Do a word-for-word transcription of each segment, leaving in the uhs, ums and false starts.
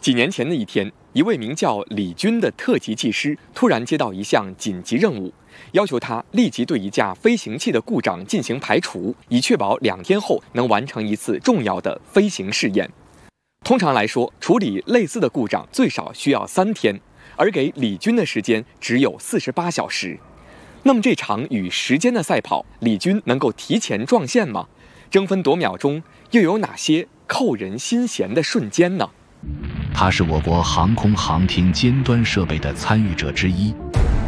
几年前的一天，一位名叫李军的特级技师突然接到一项紧急任务，要求他立即对一架飞行器的故障进行排除，以确保两天后能完成一次重要的飞行试验。通常来说，处理类似的故障最少需要三天，而给李军的时间只有四十八小时。那么这场与时间的赛跑，李军能够提前撞线吗？争分夺秒中，又有哪些扣人心弦的瞬间呢？ 他是我国航空航天尖端设备的参与者之一，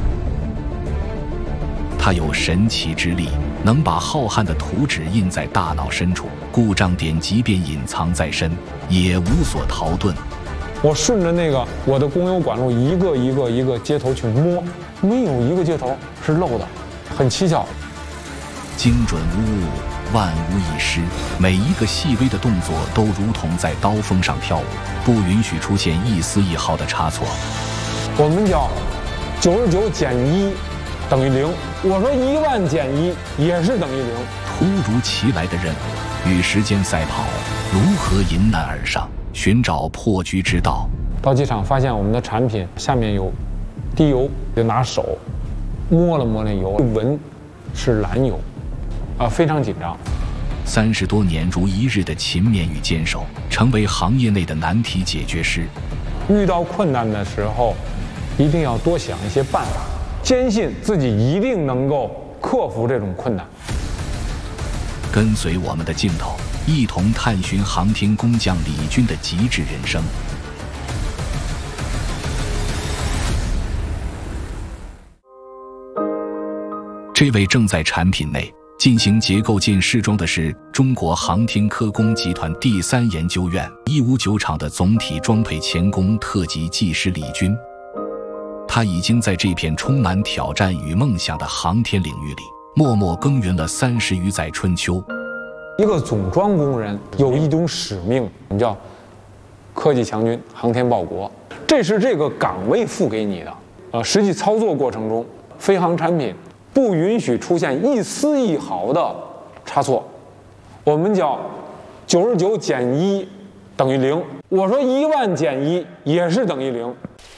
他有神奇之力，能把浩瀚的图纸印在大脑深处，故障点即便隐藏在身，也无所逃遁。 我顺着那个我的公有管路一个一个一个接头去摸，没有一个接头是漏的，很蹊跷。 精准无误，万无一失，每一个细微的动作都如同在刀锋上跳舞，不允许出现一丝一毫的差错。 我们叫九十九减一等于零，我说一万减一也是等于零。 突如其来的任务与时间赛跑，如何迎难而上，寻找破局之道。 到机场发现我们的产品下面有滴油，就拿手摸了摸那油，闻是蓝油，啊，非常紧张。 三十多年如一日的勤勉与坚守，成为行业内的难题解决师。 遇到困难的时候，一定要多想一些办法，坚信自己一定能够克服这种困难。 跟随我们的镜头，一同探寻航天工匠李军的极致人生。这位正在产品内进行结构件试装的是中国航天科工集团第三研究院一五九厂的总体装配钳工特级技师李军。他已经在这片充满挑战与梦想的航天领域里默默耕耘了三十余载春秋。 一个总装工人有一种使命，我们叫科技强军，航天报国，这是这个岗位赋给你的。呃，实际操作过程中，飞航产品不允许出现一丝一毫的差错，我们叫九十九减一等于零。我说一万减一也是等于零。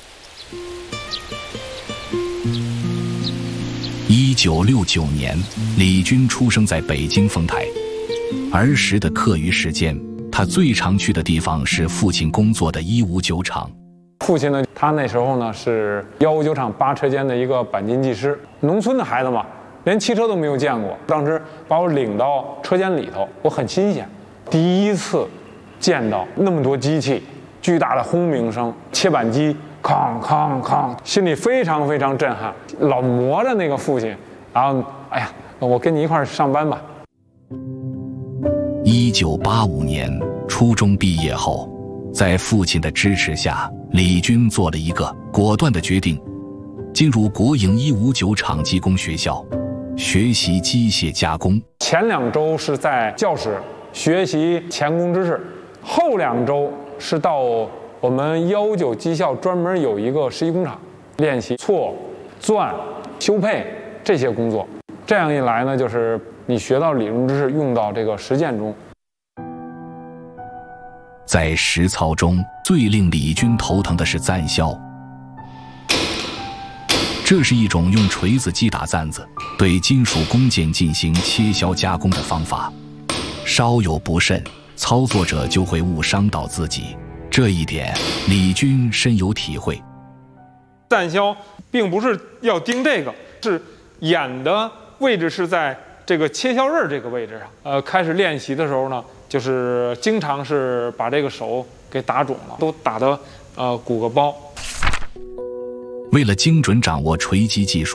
一九六九年，李军出生在北京丰台。儿时的课余时间，他最常去的地方是父亲工作的一五九厂。 父亲呢，他那时候呢是一五九厂八车间的一个钣金技师。农村的孩子嘛，连汽车都没有见过。当时把我领到车间里头，我很新鲜，第一次见到那么多机器，巨大的轰鸣声，切板机哐哐哐，心里非常非常震撼。老磨着那个父亲，然后哎呀，我跟你一块儿上班吧。 一九八五年初中毕业后，在父亲的支持下，李军做了一个果断的决定，进入国营一五九厂机工学校学习机械加工。 前两周是在教室学习钳工知识，后两周是到我们一五九技校专门有一个实习工厂练习错、钻、修配这些工作。这样一来呢，就是你学到理论知识用到这个实践中。 在实操中，最令李军头疼的是钻削。这是一种用锤子击打钻子，对金属工件进行切削加工的方法。稍有不慎，操作者就会误伤到自己。这一点，李军深有体会。 钻削并不是要盯这个，是眼的位置是在这个切削刃这个位置上。呃，开始练习的时候呢，就是经常是把这个手给打肿了，都打得呃鼓个包。 为了精准掌握锤击技术，